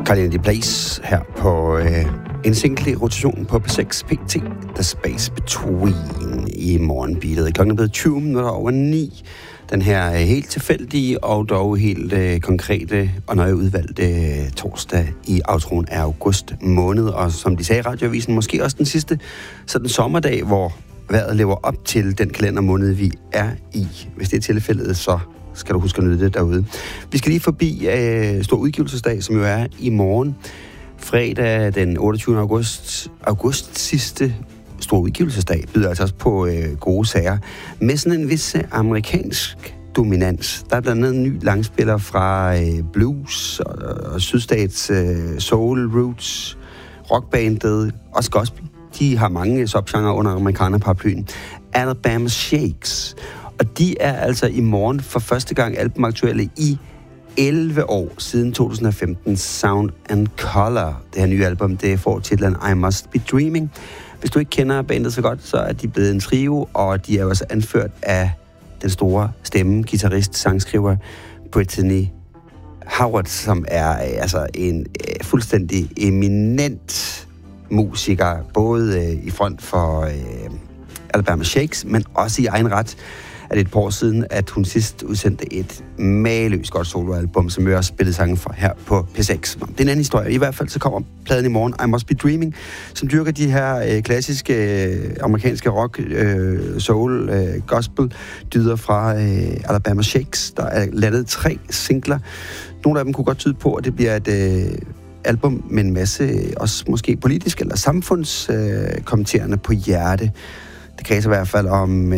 Carly Place her på en single i rotation på P6 PT, The Space Between i morgenbeatet. Klokken er blevet 20 minutter over 9. Den her helt tilfældige og dog helt konkrete og nøje udvalgte torsdag i outroen af august måned. Og som de sagde i radioavisen, måske også den sidste sådan sommerdag, hvor vejret lever op til den kalendermåned, vi er i. Hvis det er tilfældet, så skal du huske at nyde det derude. Vi skal lige forbi stor udgivelsesdag, som jo er i morgen. Fredag den 28. august sidste stor udgivelsesdag, byder altså også på gode sager. Med sådan en vis amerikansk dominans. Der er blandt andet en ny langspiller fra blues og sydstats soul, roots, rockbandet, også gospel. De har mange subgenrer under amerikanerparaplyen. Alabama Shakes. Og de er altså i morgen for første gang albumaktuelle i 11 år siden 2015. Sound and Color. Det her nye album, det får titlen I Must Be Dreaming. Hvis du ikke kender bandet så godt, så er de blevet en trio, og de er også anført af den store stemme, guitarist, sangskriver Brittany Howard, som er altså en fuldstændig eminent musiker, både i front for Alabama Shakes, men også i egen ret. Er det et par år siden, at hun sidst udsendte et mageløst godt soloalbum, som vi også spillede sangen for her på P6. Det er en anden historie. I hvert fald så kommer pladen i morgen, I Must Be Dreaming, som dyrker de her klassiske amerikanske rock, soul, gospel dyder fra Alabama Shakes. Der er landet 3 singler. Nogle af dem kunne godt tyde på, at det bliver et album med en masse, også måske politisk eller samfundskommenterende på hjerte. Det kredser i hvert fald om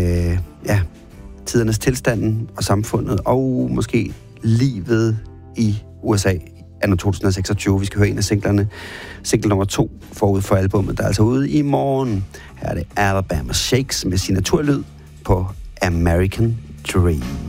tidernes tilstanden og samfundet, og måske livet i USA anno 2026. Vi skal høre en af singlerne. Single nummer 2 forud for albummet, der er altså ude i morgen. Her er det Alabama Shakes med signaturlyd på American Dream.